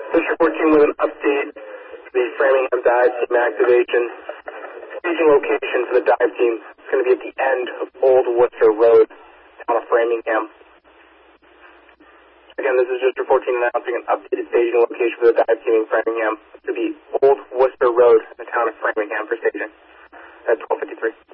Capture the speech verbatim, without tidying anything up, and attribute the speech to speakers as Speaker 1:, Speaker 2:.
Speaker 1: This reporting with an update for the Framingham dive team activation. Staging location for the dive team is going to be at the end of Old Worcester Road, town of Framingham. Again, this is just reporting announcing an updated staging location for the dive team in Framingham. It's going to be Old Worcester Road, the town of Framingham for staging at twelve fifty-three.